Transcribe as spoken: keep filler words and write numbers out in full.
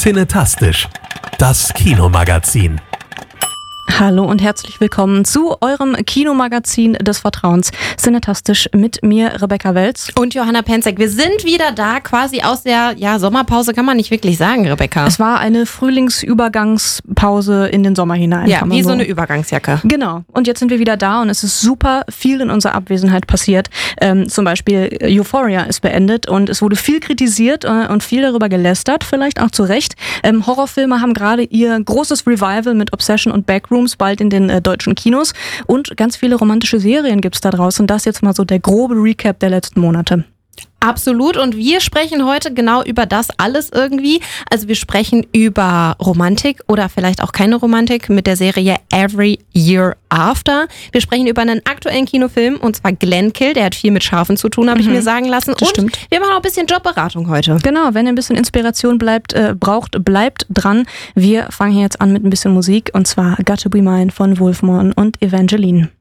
Cinetastisch, das Kinomagazin. Hallo und herzlich willkommen zu eurem Kinomagazin des Vertrauens. Cinetastisch mit mir, Rebecca Welz. Und Johanna Penzek. Wir sind wieder da, quasi aus der ja, Sommerpause, kann man nicht wirklich sagen, Rebecca. Es war eine Frühlingsübergangspause in den Sommer hinein. Ja, wie so eine Übergangsjacke. Genau. Und jetzt sind wir wieder da und es ist super viel in unserer Abwesenheit passiert. Ähm, zum Beispiel Euphoria ist beendet und es wurde viel kritisiert äh, und viel darüber gelästert, vielleicht auch zu Recht. Ähm, Horrorfilme haben gerade ihr großes Revival mit Obsession und Backrooms bald in den äh, deutschen Kinos und ganz viele romantische Serien gibt's da draußen. Das jetzt mal so der grobe Recap der letzten Monate. Absolut, und wir sprechen heute genau über das alles irgendwie. Also wir sprechen über Romantik oder vielleicht auch keine Romantik mit der Serie Every Year After. Wir sprechen über einen aktuellen Kinofilm, und zwar Glennkill. Der hat viel mit Schafen zu tun, habe mhm. ich mir sagen lassen. Das und stimmt. Wir machen auch ein bisschen Jobberatung heute. Genau, wenn ihr ein bisschen Inspiration bleibt, äh, braucht, bleibt dran. Wir fangen hier jetzt an mit ein bisschen Musik, und zwar Got to Be Mine von Wolfmon und Evangeline.